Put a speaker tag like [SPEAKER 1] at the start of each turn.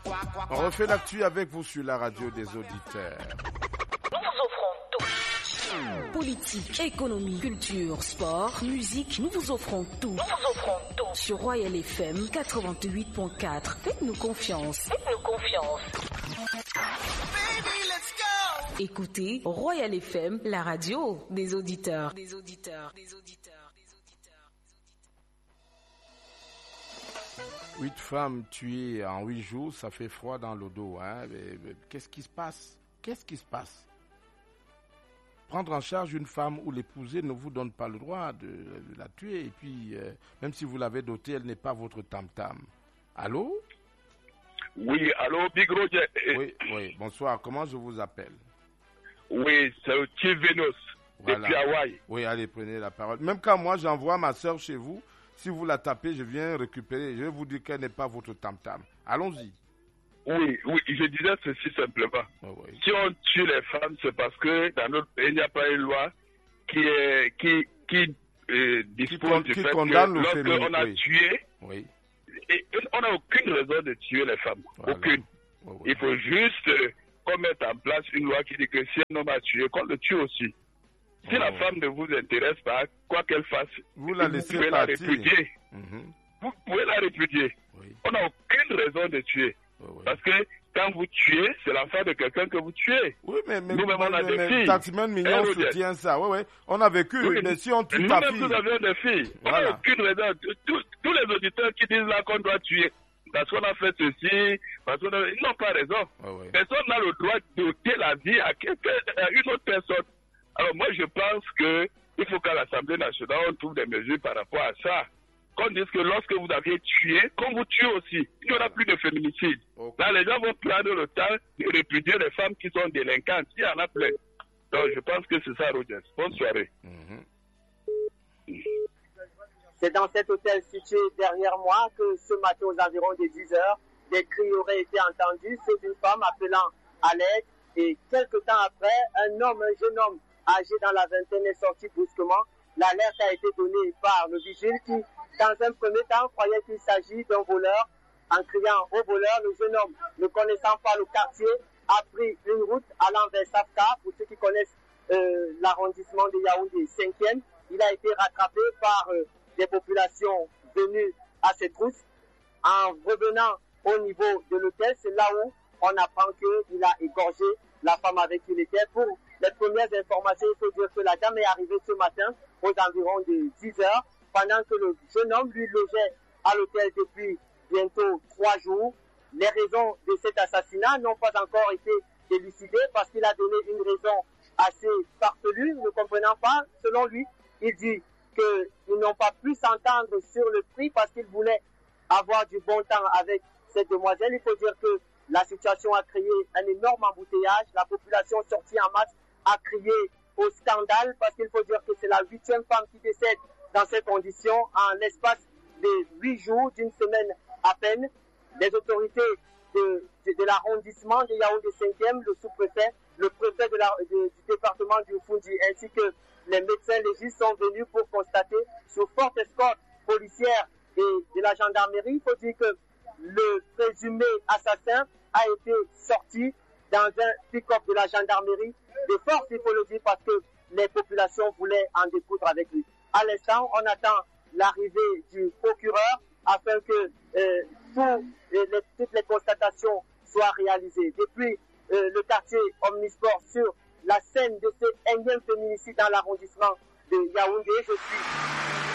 [SPEAKER 1] On refait l'actu avec vous sur la radio des auditeurs.
[SPEAKER 2] Nous vous offrons tout. Politique, économie, culture, sport, musique, nous vous offrons tout. Nous vous offrons tout. Sur Royal FM 88.4. Faites-nous confiance. Faites-nous confiance. Baby, let's go. Écoutez Royal FM, la radio des auditeurs. Des auditeurs, des auditeurs.
[SPEAKER 1] 8 femmes tuées en 8 jours, ça fait froid dans le dos. Hein? Mais qu'est-ce qui se passe? Qu'est-ce qui se passe? Prendre en charge une femme ou l'épouser ne vous donne pas le droit de la tuer. Et puis, même si vous l'avez dotée, elle n'est pas votre tam-tam. Allô?
[SPEAKER 3] Oui, allô, Big Roger.
[SPEAKER 1] Oui, bonsoir. Comment je vous appelle?
[SPEAKER 3] Oui, c'est Chief Venus, depuis Hawaï.
[SPEAKER 1] Oui, allez, prenez la parole. Même quand moi, j'envoie ma soeur chez vous, si vous la tapez, je viens récupérer. Je vais vous dire qu'elle n'est pas votre tam-tam. Allons-y.
[SPEAKER 3] Oui, je disais ceci simplement.
[SPEAKER 1] Oui.
[SPEAKER 3] Si on tue les femmes, c'est parce que dans notre pays, il n'y a pas une loi qui dispose du fait que lorsqu'on a tué, on n'a aucune raison de tuer les femmes. Voilà. Aucune. Oui. Il faut juste qu'on mette en place une loi qui dit que si un homme a tué, qu'on le tue aussi. Si la femme ne vous intéresse pas, quoi qu'elle fasse, vous pouvez la répudier. Vous pouvez la répudier. Oui. On n'a aucune raison de tuer. Oui. Parce que quand vous tuez, c'est l'enfant de quelqu'un que vous tuez.
[SPEAKER 1] Oui, mais
[SPEAKER 3] nous-mêmes, on a des filles.
[SPEAKER 1] Taximan Mignon soutient ça. Oui. On a vécu. Mais si on tue ta fille...
[SPEAKER 3] Nous-mêmes, nous avions des filles. Voilà. On n'a aucune raison. Tous les auditeurs qui disent là qu'on doit tuer, parce qu'on a fait ceci, parce qu'on a... Ils n'ont pas raison. Oui. Personne n'a le droit d'ôter la vie à une autre personne. Alors moi, je pense qu'il faut qu'à l'Assemblée nationale, on trouve des mesures par rapport à ça. Qu'on dise que lorsque vous aviez tué, qu'on vous tue aussi. Il n'y aura plus de féminicide. Okay. Là, les gens vont prendre le temps de répudier les femmes qui sont délinquantes. Il y en a plein. Donc, je pense que c'est ça, Rogers. Bonne soirée.
[SPEAKER 4] C'est dans cet hôtel situé derrière moi que ce matin, aux environs de 10 heures, des cris auraient été entendus, ceux d'une femme appelant à l'aide. Et quelques temps après, un jeune homme, âgé dans la vingtaine, est sorti brusquement. L'alerte a été donnée par le vigile qui, dans un premier temps, croyait qu'il s'agit d'un voleur. En criant au voleur, le jeune homme, ne connaissant pas le quartier, a pris une route allant vers Safka. Pour ceux qui connaissent l'arrondissement de Yaoundé 5e, il a été rattrapé par des populations venues à ses trousses. En revenant au niveau de l'hôtel, c'est là où on apprend qu'il a égorgé la femme avec qui il était. Pour les premières informations, il faut dire que la dame est arrivée ce matin aux environs de 10 heures, pendant que le jeune homme lui logeait à l'hôtel depuis bientôt 3 jours. Les raisons de cet assassinat n'ont pas encore été élucidées parce qu'il a donné une raison assez farfelue, ne comprenant pas. Selon lui, il dit qu'ils n'ont pas pu s'entendre sur le prix parce qu'il voulait avoir du bon temps avec cette demoiselle. Il faut dire que la situation a créé un énorme embouteillage. La population sortie en masse a crié au scandale parce qu'il faut dire que c'est la 8e femme qui décède dans ces conditions en l'espace de 8 jours, d'une semaine à peine. Les autorités de l'arrondissement de Yaoundé 5e, le sous-préfet, le préfet du département du Foundi ainsi que les médecins légistes sont venus pour constater sous forte escorte policière et de la gendarmerie. Il faut dire que le présumé assassin a été sorti dans un pick-up de la gendarmerie de force, il faut le dire, parce que les populations voulaient en découdre avec lui. À l'instant, on attend l'arrivée du procureur afin que toutes les constatations soient réalisées. Depuis le quartier Omnisport sur la scène de ce énième féminicide dans l'arrondissement de Yaoundé, je suis